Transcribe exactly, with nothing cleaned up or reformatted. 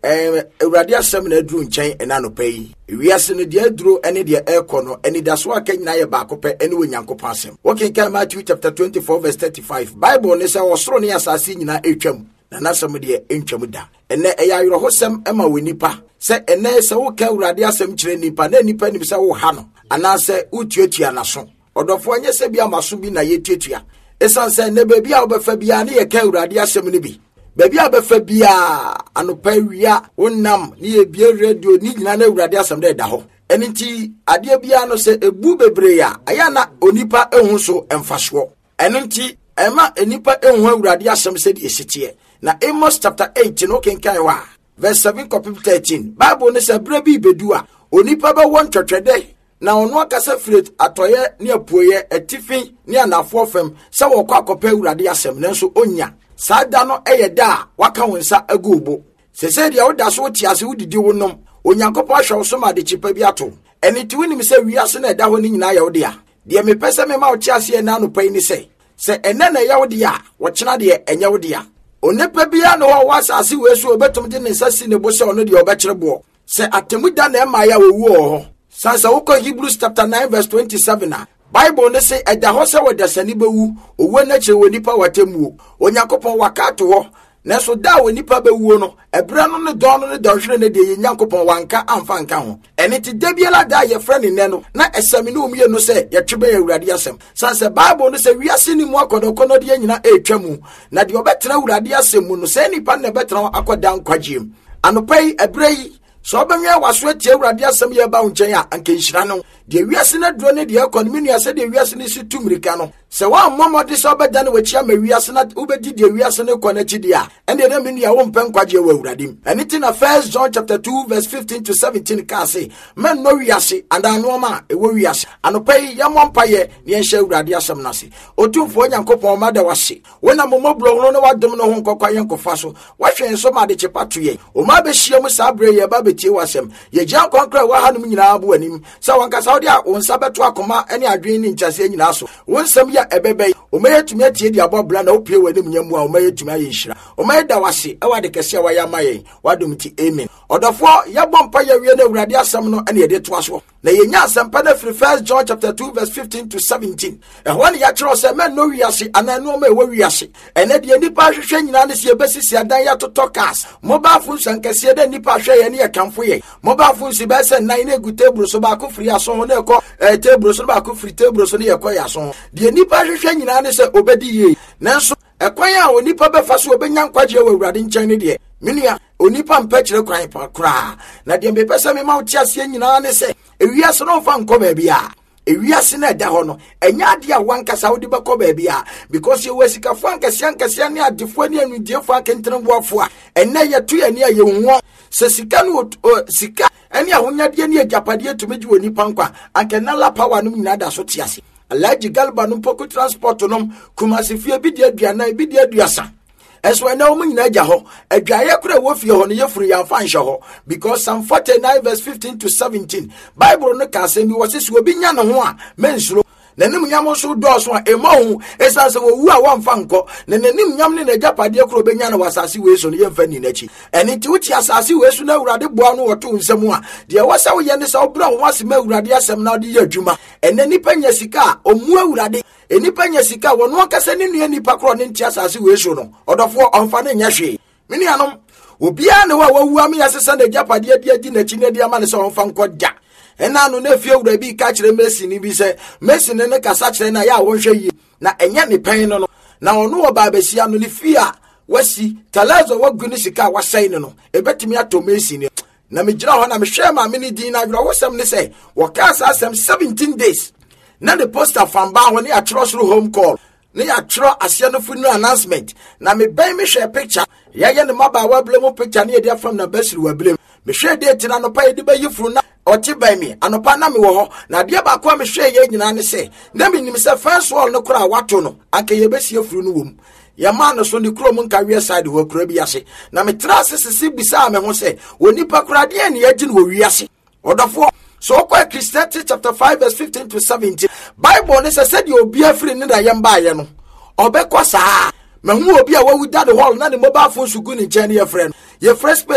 eh Awurade asɛm na aduru nkyɛn ɛna no pɛyi wiase no de aduru ɛne de ɛkɔ no ɛne da so aka nyina yɛ baako pɛ ɛne Onyankopɔn asɛm. Wɔkenkan Matthew chapter twenty-four verse thirty-five. Bible ne sɛ ɔsoro ne asase nyina etwam na nasɛm de entwam da. Ɛnɛ ɛyɛ ayɔrɔhosɛm ɛma wɔ nipa sɛ ɛnɛ sɛ wo ka Awurade asɛm kyerɛ nipa na nipa nim sɛ wo ha no anaasɛ utuatua naso ɔdɔfo anya sɛ bi amaso bi na yɛtuatua esan sɛ ne baabi a wobɛfa bia ne yɛ ka Awurade asɛm no bi baabi a wobɛfa bia anopa wia wonam ne yɛ bie radio ni nyina na Awurade asɛm da ɛda hɔ ɛno nti adeɛ bia no sɛ ebu bebree a aya na onipa ehu so ɛmfasoɔ ɛno nti ɛma enipa ehu Awurade asɛm sɛ de esiteɛ na Amos chapter eight no kenkan wa verse seven to thirteen. Bible ne sɛ bere bi bedu a onipa bɛwɔ ntwɛtwɛdɛ na ɔno akasa firet atɔyɛ ne apuoyɛ atifi ne anafoɔ fam sɛ wɔkɔ akɔpɛ Awurade asɛm nanso onya saa da no ɛyɛ da a waka wo nsa agu obo sɛsɛ deɛ woda so wote ase wodidi wo nom Onyankopɔn ahwɛ wo so ma de kyipa bi ato ɛne ti wonim sɛ wiase na ɛda hɔ ne nyinaa yɛ wo dea deɛ mepɛ sɛ mema wo te aseɛ na anɔpa yi ne sɛ sɛ ɛnɛ na ɛyɛ wo dea wɔkyena deɛ ɛnyɛ wo dea onipa bia no hɔ wɔ asase wɔ so obetum de ne nsa si ne bo sɛ ɔno deɛ ɔbɛkyerɛ boɔ sɛ atemu da na ɛma ya wɔwu wɔ hɔ sansa wokɔ Hebrews chapter nine verse twenty-seven a Bible ne say ɛda hɔ sɛ wɔdasani bɛwu owuo n'akyerɛ wɔ nipa watemuo Onyankopɔn waka to hɔ nanso da wɔ nipa bɛwuo no ɛbrɛ no ne dɔn no ne dɔhwere ne deɛ Nyankopɔn wanka amfa nka ho ɛne ti da biara da yɛfrɛ ne nɛ no na ɛsɛm ne omie no sɛ yɛtwe bɛ Awurade asɛm sansa Bible no sɛ wiase ni mu akɔdɔkɔnɔ deɛ nyina ɛtwa mu na deɛ ɔbɛtena Awurade asɛm mu no sɛ nipa ne bɛtena akɔda nkwagyeem anopa yi ɛbrɛ yi so ɔbɛnwɛ waso atie Awurade asɛm yɛ ba wo nkyɛn a anka nhyira no deɛ wiase na duro ne deɛ ɛkɔ no menua sɛ deɛ wiase ne si tumirika no sɛ woammɔ mmɔde sɛ wobɛda ne wakyia ma wiase na wobɛdi deɛ wiase ne kɔ n'akyi deɛ a ɛndeɛ na menua wompɛ nkwagyeɛ wɔ Awurade mu ɛne ti na First John chapter two verse fifteen to seventeen kaa se mɛnnɔ wiase anaa nnoɔma a ɛwɔ wiase anopa yi yɛmmɔ mpayɛ ne yɛnhyɛ Awurade asɛm no ase Otumfoɔ Nyankopɔn ma da wase wonam mmɔborɔ no na wadom no ho nkɔkwa yɛnkɔfa so wahwɛ nso ma de kyepa to yɛn ɔma bɛhyia mu saa berɛ yɛba bɛtie w'asɛm yɛgya nkɔnkora wɔ hanom nyinaa bo anim sɛ wankasa wode a wo nsa bɛto akoma ne adwene ne nkyɛseɛ nyinaa so wo nsɛm yɛ ɛbɛbɛyi ɔmɛyɛ tumi atie de abɔ bla na wopie w'anim nyamu a ɔmɛyɛ tumi ayɛ nhyira ɔmɛyɛ da wase ɛwɔ ade kɛseɛ wɔyɛ ama yɛn wadom ti amen ɔdɔfoɔ yɛbɔ mpa yɛwie no Awurade asɛm no ɛne yɛde toa so na yɛnya asɛmpa no firi First John chapter two verse fifteen to seventeen ɛhɔ ne yɛkyerɛw sɛ mɛnnɔ wiase anaa nnoɔma ɛwɔ wiase ɛnɛ deɛ nnipa ahwehwɛ nyinaa ne sɛ yɛbɛsisi adan yɛatotɔ cars mobile phones ankɛseɛ dɛ nnipa ahwɛ yɛ ne yɛkamfo yɛ mobile phones bɛɛ sɛ nnan ne ɛgu table so baako firi aso ho ne ɛkɔ ɛɛ table so no baako firi table so ne yɛkɔ yɛ aso ho deɛ nnipa ahwehwɛ nyinaa ne sɛ obɛdi yie nanso ɛkwan a onipa bɛfa so obɛnya nkwagyeɛ wɔ Awurade nkyɛn ne deɛ menua onipa mpɛ kyerɛ kwan pa koraa na deɛ mepɛ sɛ mema wo te aseɛ nyinaa ne sɛ ewiase no mfa nkɔ baabi a ewiase na ɛda hɔ no ɛnyɛ adeɛ a wankasa wode bɛkɔ baabi a because yɛwɔ asikafoɔ ankɛseɛ ankɛseɛ ne adefoɔ ne anudiefoɔ akenteneboafoɔ a ɛnnɛ yɛto yɛne a yɛwuwɔ sɛ sika no sika ɛne ahonyadeɛ ne agyapadeɛ tumi gye wɔ nipa nkwa anka nala power nom nyinaa da so te ase Alhaji Galba no poko transport nom Kumasi fie bi de aduana bi de aduasa ɛso ɛna wɔn nyinaa gya hɔ adwaeɛ kora wɔ fie hɔ no yɛfuru yɛmfa nhyɛ hɔ because Psalm forty-nine verse fifteen to seventeen Bible no ka asɛm bi wɔ sɛ sɛ obi nya ne ho a mɛnsuro nanim nyam so dɔɔso a ɛma ho ɛsan sɛ wɔwu a wɔmfa nkɔ na nanim nyam ne n'agyapadeɛ kora obɛnya no wɔ asase wei so no yɛmfa ni n'akyi ɛne nti wote asase wei so na Awurade boa no wɔto nsɛm a deɛ wɔ sɛ woyɛ ne sɛ wobrɛ wo ho ase ma Awurade asɛm na wode yɛ adwuma ɛnɛ nipa nya sika a ɔmmu Awurade enipa nya sika wɔno akasa ne nua nipa korɔ ne nti asase wei so no ɔdɔfoɔ ɔmfa ne nya hwee me nuanom obiara ne hɔ a wawu ama yɛsesa n'agyapadeɛ de adi n'akyi ne de ama ne sɛ ɔmfa nkɔ da ɛna no na fie wura bi ka kyerɛ Messi ni bi sɛ Messi ne ne kasa kyerɛ na ya wɔhwɛ yie na ɛnya ne pɛn no no na ɔno wɔ baabesia no ne fie a wasi talazo wagu ne sika a wasɛe no no ebetumi atɔ Messi ne na megyina hɔ na mehwɛ ma me ne din na adwira wɔsɛm ne sɛ wɔka sa asɛm seventeen days na the poster fan ba hɔ ne atwerɛ soro home call ne atwerɛ aseɛ no funeral announcement na me bɛn me hwɛ picture yɛyɛ ne mabaawa blemu picture ne yɛde afam na basiri wa blem me hwɛ date na no pa yɛde bɛyi furu na ɔte by me anopa na me wɔ hɔ na deɛ baako a me hwɛ yɛ nyina ne sɛ na me nim sɛ first wall no kora wato no anka yɛbɛsie furu no wom yɛma no so ne kuro mu nka wiɛ side hɔ kura bi ase na me tra sisi bisa me ho sɛ onipa kora deɛ ne yɛgye no wɔ wiase ɔdɔfoɔ so okwa Christianity chapter five verse fifteen to seventeen Bible ne said you obi afiri ne da yɛmba ye no obekɔ saa mahu obi a wawu da the hall na ne mobile phone sugu ne nkyɛn ne yɛ frɛ no yɛ frɛ